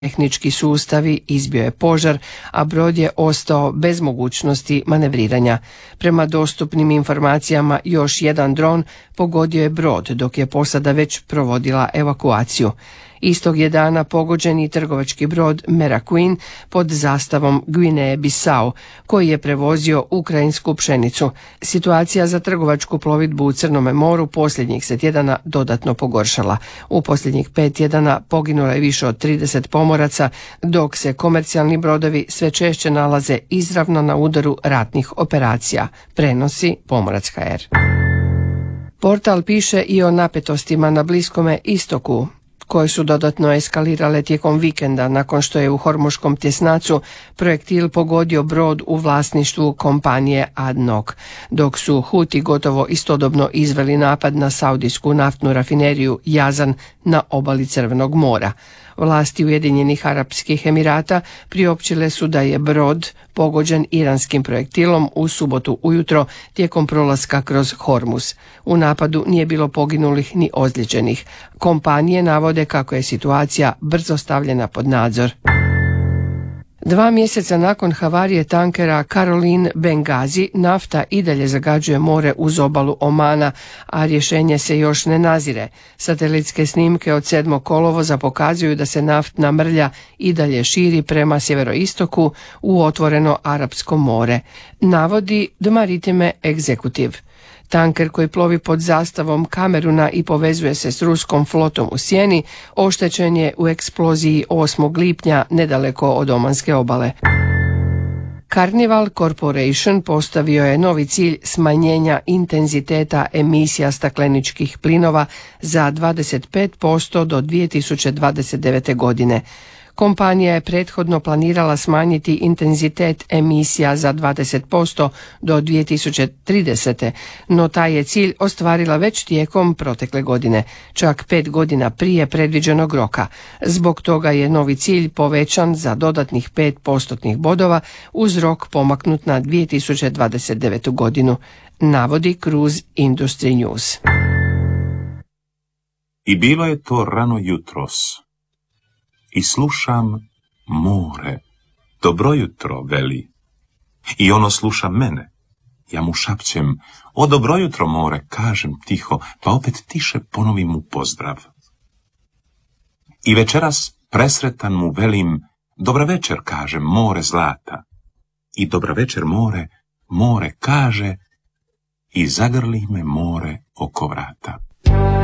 Tehnički sustavi izbio je požar, a brod je ostao bez mogućnosti manevriranja. Prema dostupnim informacijama još jedan dron pogodio je brod dok je posada već provodila evakuaciju. Istog je dana pogođen i trgovački brod Meraquin pod zastavom Gvineje-Bisau koji je prevozio ukrajinsku pšenicu. Situacija za trgovačku plovidbu u Crnome moru posljednjih se tjedana dodatno pogoršala. U posljednjih 5 tjedana poginulo je više od 30 pomoraca, dok se komercijalni brodovi sve češće nalaze izravno na udaru ratnih operacija, prenosi Pomorac.hr. Portal piše i o napetostima na Bliskome istoku, koje su dodatno eskalirale tijekom vikenda nakon što je u Hormuškom tjesnacu projektil pogodio brod u vlasništvu kompanije ADNOC, dok su Huti gotovo istodobno izveli napad na saudijsku naftnu rafineriju Jazan na obali Crvenog mora. Vlasti Ujedinjenih Arapskih Emirata priopćile su da je brod pogođen iranskim projektilom u subotu ujutro tijekom prolaska kroz Hormuz. U napadu nije bilo poginulih ni ozlijeđenih. Kompanije navode kako je situacija brzo stavljena pod nadzor. 2 mjeseca nakon havarije tankera Caroline Benghazi, nafta i dalje zagađuje more uz obalu Omana, a rješenje se još ne nazire. Satelitske snimke od 7. kolovoza pokazuju da se naftna mrlja i dalje širi prema sjeveroistoku u otvoreno Arapsko more, navodi The Maritime Executive. Tanker koji plovi pod zastavom Kameruna i povezuje se s ruskom flotom u Sjeni oštećen je u eksploziji 8. lipnja nedaleko od Omanske obale. Carnival Corporation postavio je novi cilj smanjenja intenziteta emisija stakleničkih plinova za 25% do 2029. godine. Kompanija je prethodno planirala smanjiti intenzitet emisija za 20% do 2030. No taj je cilj ostvarila već tijekom protekle godine, čak 5 godina prije predviđenog roka. Zbog toga je novi cilj povećan za dodatnih 5% bodova uz rok pomaknut na 2029. godinu, navodi Cruise Industry News. I bilo je to rano jutros. I slušam more, dobro jutro, veli. I ono sluša mene. Ja mu šapćem, o dobro jutro, more, kažem tiho, pa opet tiše ponovim mu pozdrav. I večeras presretan mu velim, dobra večer, kažem, more zlata. I dobra večer, more, more kaže, i zagrli me more oko vrata.